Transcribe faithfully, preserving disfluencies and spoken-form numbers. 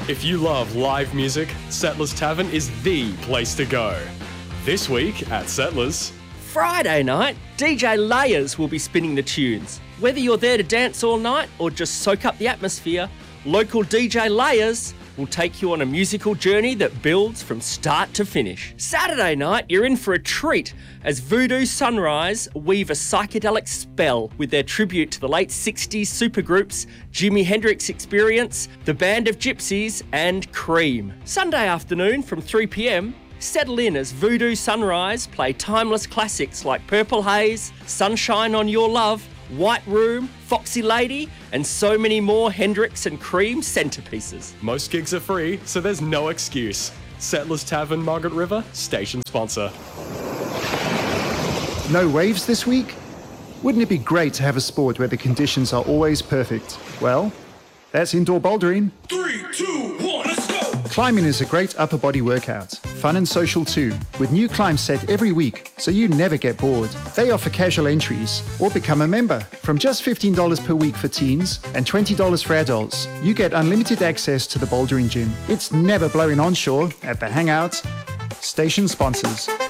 If you love live music, Settlers Tavern is the place to go. This week at Settlers... Friday night, D J Layers will be spinning the tunes. Whether you're there to dance all night or just soak up the atmosphere, local D J Layers will take you on a musical journey that builds from start to finish. Saturday night, you're in for a treat as Voodoo Sunrise weave a psychedelic spell with their tribute to the late sixties supergroups Jimi Hendrix Experience, The Band of Gypsies and Cream. Sunday afternoon from three p m, settle in as Voodoo Sunrise play timeless classics like Purple Haze, Sunshine on Your Love, White Room, Foxy Lady, and so many more Hendrix and Cream centerpieces. Most gigs are free, so there's no excuse. Settlers Tavern, Margaret River, station sponsor. No waves this week? Wouldn't it be great to have a sport where the conditions are always perfect? Well, that's indoor bouldering. Three, two, one, let's go! Climbing is a great upper body workout. Fun and social too, with new climbs set every week, so you never get bored. They offer casual entries, or become a member. From just fifteen dollars per week for teens and twenty dollars for adults, you get unlimited access to the bouldering gym. It's never blowing onshore at the Hangout. Station sponsors.